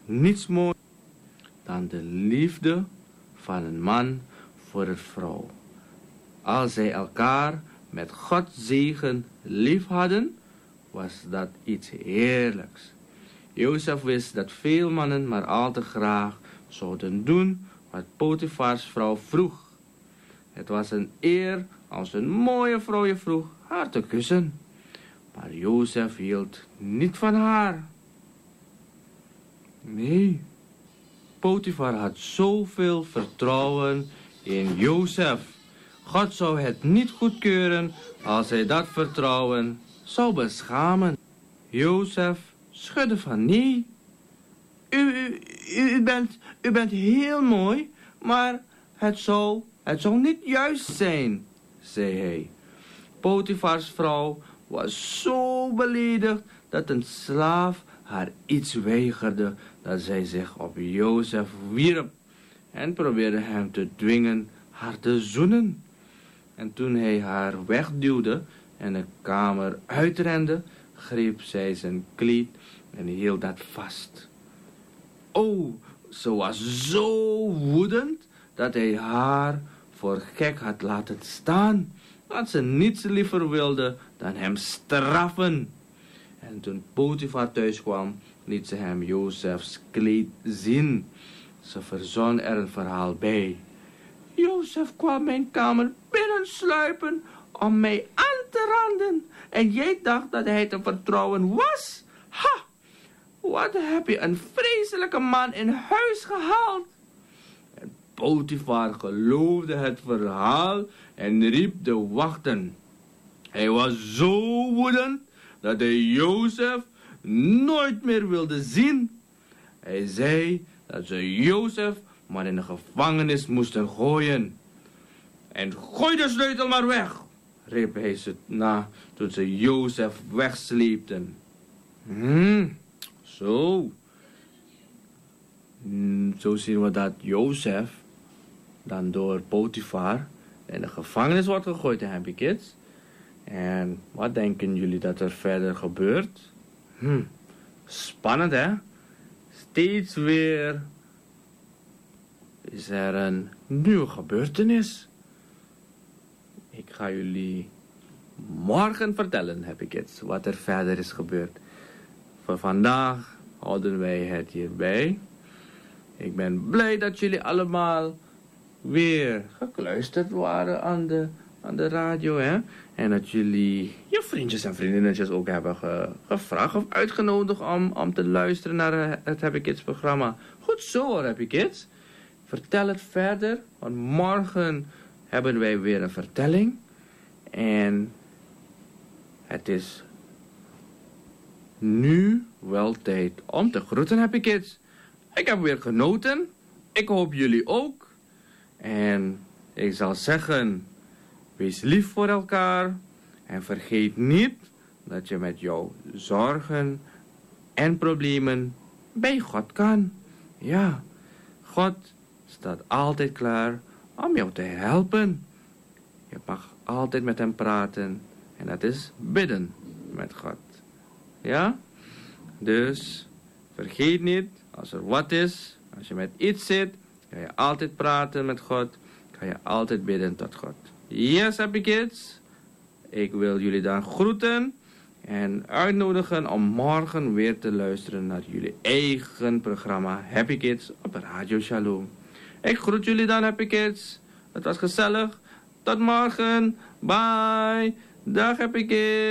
niets moois dan de liefde van een man voor een vrouw. Als zij elkaar met Gods zegen lief hadden, was dat iets heerlijks. Jozef wist dat veel mannen maar al te graag zouden doen wat Potifars vrouw vroeg. Het was een eer als een mooie vrouw je vroeg haar te kussen. Maar Jozef hield niet van haar. Nee, Potifar had zoveel vertrouwen in Jozef. God zou het niet goedkeuren als hij dat vertrouwen zou beschamen. Jozef schudde van nee. U bent heel mooi, maar het zou niet juist zijn, zei hij. Potifars vrouw was zo beledigd dat een slaaf haar iets weigerde, dat zij zich op Jozef wierp en probeerde hem te dwingen haar te zoenen. En toen hij haar wegduwde en de kamer uitrende, greep zij zijn kleed en hield dat vast. Oh, ze was zo woedend dat hij haar voor gek had laten staan, dat ze niets liever wilde dan hem straffen. En toen Potifar thuis kwam, liet ze hem Jozefs kleed zien. Ze verzon er een verhaal bij. Jozef kwam mijn kamer binnensluipen om mij aan te randen. En jij dacht dat hij te vertrouwen was? Ha! Wat heb je een vreselijke man in huis gehaald? En Potifar geloofde het verhaal en riep de wachten. Hij was zo woedend dat hij Jozef nooit meer wilde zien. Hij zei dat ze Jozef maar in de gevangenis moesten gooien. En gooi de sleutel maar weg, riep hij ze na toen ze Jozef wegsleepten. Zo zien we dat Jozef dan door Potifar in de gevangenis wordt gegooid, happy kids. En wat denken jullie dat er verder gebeurt? Spannend, hè? Steeds weer is er een nieuwe gebeurtenis. Ik ga jullie morgen vertellen, happy kids, wat er verder is gebeurd. Voor vandaag houden wij het hierbij. Ik ben blij dat jullie allemaal weer gekluisterd waren aan de radio, hè? En dat jullie je vriendjes en vriendinnetjes ook hebben gevraagd of uitgenodigd om te luisteren naar het Happy Kids programma. Goed zo hoor, Happy Kids. Vertel het verder, want morgen hebben wij weer een vertelling. En het is nu wel tijd om te groeten, Happy Kids. Ik heb weer genoten. Ik hoop jullie ook. En ik zal zeggen, wees lief voor elkaar. En vergeet niet dat je met jouw zorgen en problemen bij God kan. Ja, God staat altijd klaar om jou te helpen. Je mag altijd met hem praten. En dat is bidden met God. Ja? Dus vergeet niet, als er wat is, als je met iets zit, kan je altijd praten met God. Kan je altijd bidden tot God. Yes, happy kids. Ik wil jullie dan groeten en uitnodigen om morgen weer te luisteren naar jullie eigen programma Happy Kids op Radio Shalom. Ik groet jullie dan, happy kids. Het was gezellig. Tot morgen. Bye. Dag, happy kids.